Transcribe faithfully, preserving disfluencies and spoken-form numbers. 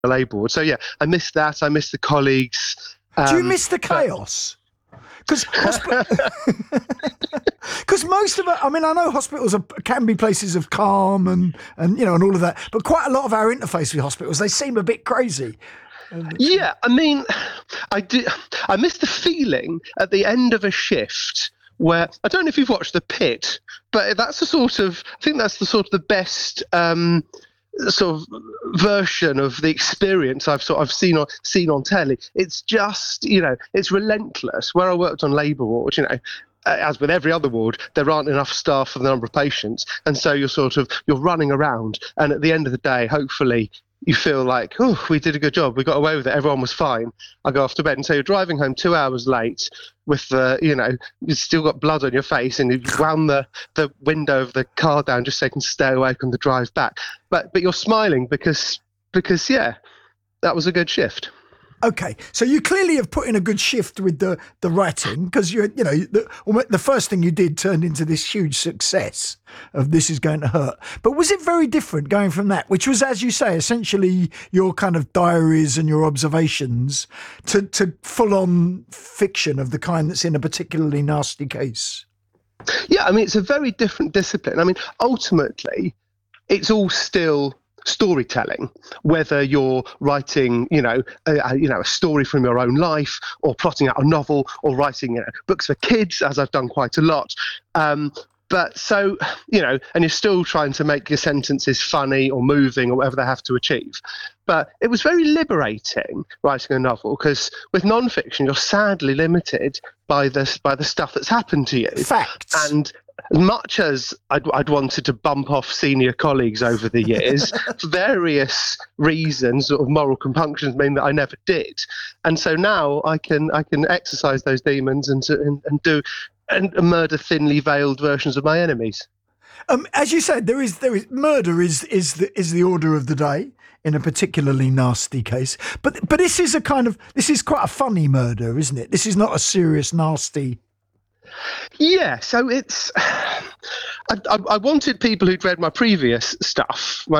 labour ward. So yeah, I miss that. I miss the colleagues. Um, Do you miss the chaos? Because because most of it, I mean, I know hospitals are, can be places of calm and, and, you know, and all of that, but quite a lot of our interface with hospitals, they seem a bit crazy. Yeah, I mean, I do. I miss the feeling at the end of a shift where, I don't know if you've watched The Pit, but that's the sort of, I think that's the sort of the best um, sort of version of the experience I've sort of seen on seen on telly. It's just, you know, it's relentless. Where I worked on labour ward, you know, uh, as with every other ward, there aren't enough staff for the number of patients, and so you're sort of you're running around, and at the end of the day, hopefully, you feel like, oh, we did a good job. We got away with it. Everyone was fine. I go off to bed. And so you're driving home two hours late with the, you know, you've still got blood on your face and you've wound the, the window of the car down just so you can stay awake on the drive back. But but you're smiling because, because yeah, that was a good shift. Okay, so you clearly have put in a good shift with the, the writing, because you you know the, the first thing you did turned into this huge success of This Is Going to Hurt. But was it very different going from that, which was, as you say, essentially your kind of diaries and your observations, to, to full-on fiction of the kind that's in a particularly nasty case? Yeah, I mean, it's a very different discipline. I mean, ultimately, it's all still storytelling, whether you're writing, you know, a, you know, a story from your own life, or plotting out a novel, or writing, you know, books for kids, as I've done quite a lot. Um, but so, you know, and you're still trying to make your sentences funny or moving or whatever they have to achieve. But it was very liberating writing a novel, because with non-fiction, you're sadly limited by the by the stuff that's happened to you. Facts. And as much as I'd, I'd wanted to bump off senior colleagues over the years, for various reasons, sort of moral compunctions, mean that I never did. And so now I can I can exercise those demons and and, and do and murder thinly veiled versions of my enemies. Um, as you said, there is there is murder is is the is the order of the day in a particularly nasty case. But but this is a kind of this is quite a funny murder, isn't it? This is not a serious nasty. Yeah, so it's. I, I, I wanted people who'd read my previous stuff, my